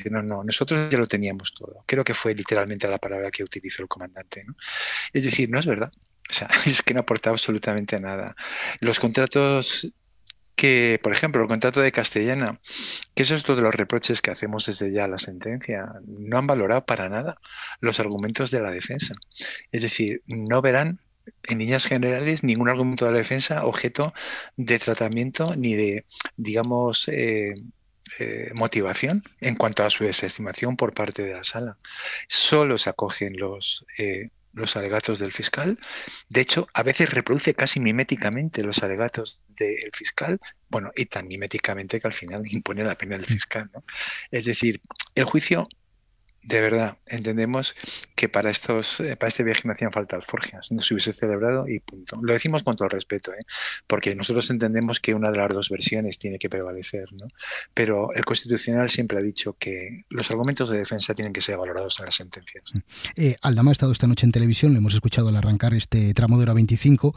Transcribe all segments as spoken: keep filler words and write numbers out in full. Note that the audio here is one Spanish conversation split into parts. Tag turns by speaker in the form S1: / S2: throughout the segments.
S1: dice, no, no, nosotros ya lo teníamos todo. Creo que fue literalmente la palabra que utilizó el comandante, ¿no? Es decir, no es verdad. O sea, es que no aporta absolutamente nada. Los contratos que, por ejemplo, el contrato de Castellana, que eso es otro de los reproches que hacemos desde ya a la sentencia, no han valorado para nada los argumentos de la defensa. Es decir, no verán en líneas generales ningún argumento de la defensa objeto de tratamiento ni de, digamos, eh, eh, motivación en cuanto a su desestimación por parte de la sala. Solo se acogen los... Eh, los alegatos del fiscal. De hecho, a veces reproduce casi miméticamente los alegatos del fiscal, bueno, y tan miméticamente que al final impone la pena del fiscal, ¿no? Es decir, el juicio, de verdad, entendemos que para estos, eh, para este viaje no hacían falta alforjas, no se hubiese celebrado y punto. Lo decimos con todo el respeto, ¿eh? Porque nosotros entendemos que una de las dos versiones tiene que prevalecer, ¿no? Pero el Constitucional siempre ha dicho que los argumentos de defensa tienen que ser valorados en las sentencias.
S2: Eh, Aldama ha estado esta noche en televisión, le hemos escuchado al arrancar este tramo de hora veinticinco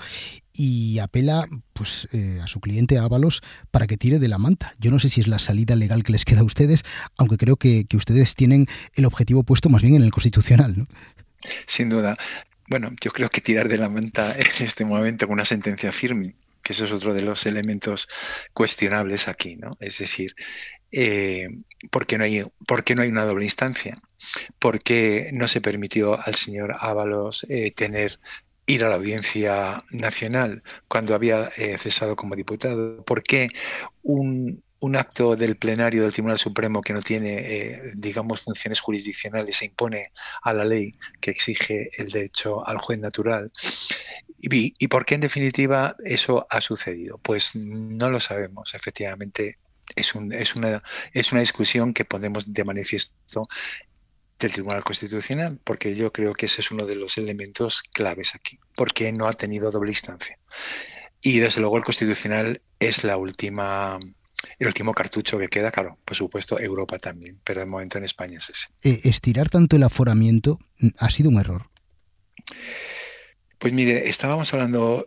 S2: y apela pues eh, a su cliente Ábalos para que tire de la manta. Yo no sé si es la salida legal que les queda a ustedes, aunque creo que, que ustedes tienen el objetivo puesto más bien en el Constitucional, ¿no?
S1: Sin duda. Bueno, yo creo que tirar de la manta en este momento con una sentencia firme, que eso es otro de los elementos cuestionables aquí, ¿no? Es decir, eh, ¿por qué no hay, por qué no hay una doble instancia? ¿Por qué no se permitió al señor Ábalos eh, tener ir a la Audiencia Nacional cuando había eh, cesado como diputado? ¿Por qué un, un acto del plenario del Tribunal Supremo que no tiene, eh, digamos, funciones jurisdiccionales se impone a la ley que exige el derecho al juez natural? ¿Y, y por qué, en definitiva, eso ha sucedido? Pues no lo sabemos, efectivamente. Es, un, es, una, es una discusión que ponemos de manifiesto del Tribunal Constitucional, porque yo creo que ese es uno de los elementos claves aquí, porque no ha tenido doble instancia. Y desde luego el Constitucional es la última, el último cartucho que queda, claro, por supuesto Europa también, pero de momento en España es ese.
S2: Eh, estirar tanto el aforamiento ha sido un error.
S1: Pues mire, estábamos hablando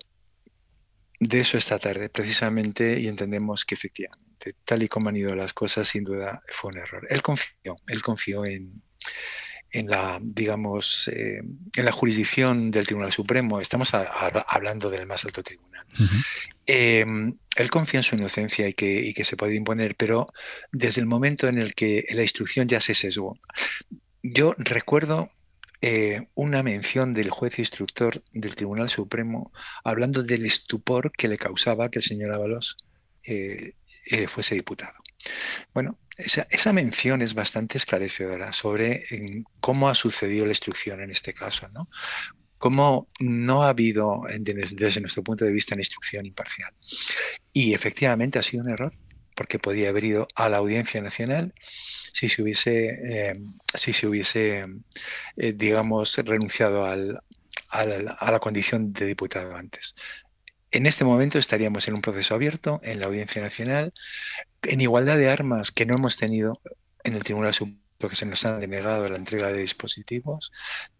S1: de eso esta tarde, precisamente, y entendemos que efectivamente, tal y como han ido las cosas, sin duda fue un error. Él confió, él confió en, en la, digamos, eh, en la jurisdicción del Tribunal Supremo. Estamos a, a, hablando del más alto tribunal. Uh-huh. Eh, él confía en su inocencia y que, y que se puede imponer, pero desde el momento en el que la instrucción ya se sesgó. Yo recuerdo eh, una mención del juez instructor del Tribunal Supremo hablando del estupor que le causaba que el señor Ábalos eh, eh, fuese diputado. Bueno, esa, esa mención es bastante esclarecedora sobre eh, cómo ha sucedido la instrucción en este caso, ¿no? Cómo no ha habido, desde, desde nuestro punto de vista, una instrucción imparcial. Y efectivamente ha sido un error, porque podía haber ido a la Audiencia Nacional si se hubiese, eh, si se hubiese eh, digamos, renunciado al, al, a la condición de diputado antes. En este momento estaríamos en un proceso abierto en la Audiencia Nacional, en igualdad de armas que no hemos tenido en el Tribunal Supremo, que se nos ha denegado la entrega de dispositivos,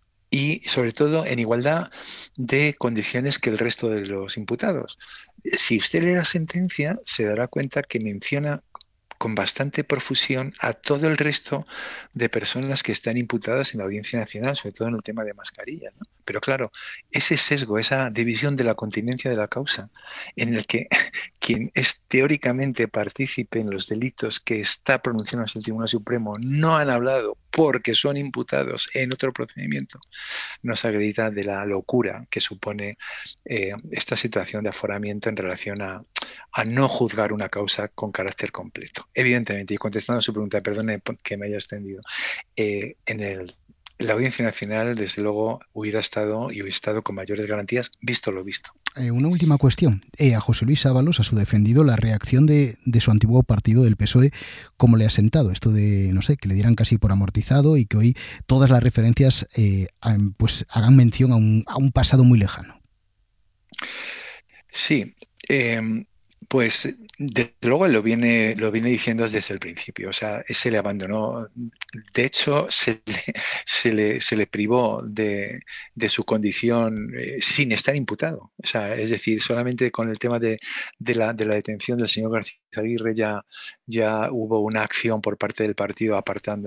S1: y sobre todo en igualdad de condiciones que el resto de los imputados. Si usted lee la sentencia, se dará cuenta que menciona con bastante profusión a todo el resto de personas que están imputadas en la Audiencia Nacional, sobre todo en el tema de mascarillas, ¿no? Pero claro, ese sesgo, esa división de la continencia de la causa, en el que quien es teóricamente partícipe en los delitos que está pronunciando el Tribunal Supremo no han hablado porque son imputados en otro procedimiento, nos acredita de la locura que supone eh, esta situación de aforamiento en relación a, a no juzgar una causa con carácter completo. Evidentemente, y contestando a su pregunta, perdone que me haya extendido, eh, en el, la Audiencia Nacional, desde luego, hubiera estado y hubiera estado con mayores garantías, visto lo visto.
S2: Eh, una última cuestión. Eh, a José Luis Ábalos, a su defendido, la reacción de, de su antiguo partido, del P S O E, ¿cómo le ha sentado? Esto de, no sé, que le dieran casi por amortizado y que hoy todas las referencias eh, pues hagan mención a un, a un pasado muy lejano.
S1: Sí, eh, pues desde luego lo viene, lo viene diciendo desde el principio, o sea, se le abandonó, de hecho se le, se le, se le privó de, de su condición eh, sin estar imputado, o sea, es decir, solamente con el tema de, de, la, de la detención del señor García Aguirre ya, ya hubo una acción por parte del partido apartando